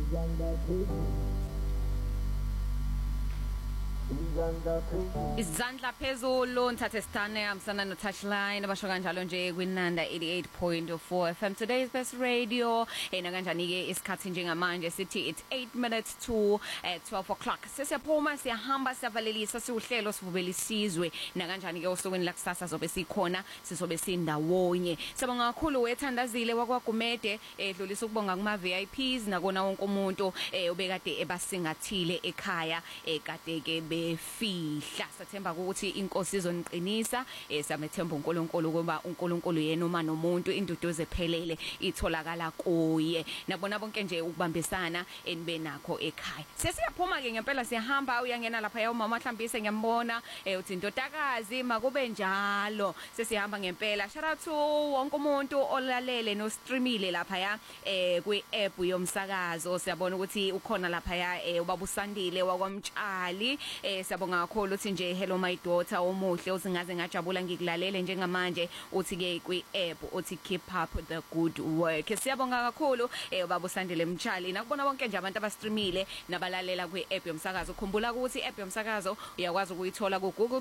Izandla phezulu nithathe sithane amsana no touchline abasho kanjalo nje kwinanda 88.4 FM today's best radio ena kanjani ke isikhathi njengamanje sithi it's 8 minutes to 12 o'clock sesiyaphuma siyahamba siyavalelisa siuhlelo sivubela isizwe na kanjani ke osukwini la kusasa zobe sikhona sizobe sindawonye sabonga kakhulu wethandazile wakwagumede edlulisa ukubonga kuma VIPs nakona wonke umuntu obekade ebasingathile ekhaya kade ke befihla sathemba ukuthi inkosi izoniqinisa samethemba uNkulunkulu kuba uNkulunkulu yena uma nomuntu induduzo ephelele itholakala kuye nabona bonke nje ukubambisana enibe nakho ekhaya sesiyaphuma ke ngempela siyahamba uyangena lapha ya umama Mhlambise ngiyambona uthi indodakazi makube njalo sesihamba ngempela shout out to wonke umuntu olalele no streamile lapha ya kwi app yomsakazo siyabona ukuthi ukhona lapha ya ubaba uSandile wakwamtshali siyabonga kakhulu uthi nje hello my daughter omuhle usingaze ngajabula ngikulalele njengamanje uthi ke kwi app uthi keep up the good work siyabonga kakhulu ubaba uSandile Mtshali nakubona bonke nje abantu abastreamile nabalalela kwi app yomsakazo ukhumbula ukuthi i app yomsakazo uyakwazi ukuyithola ku Google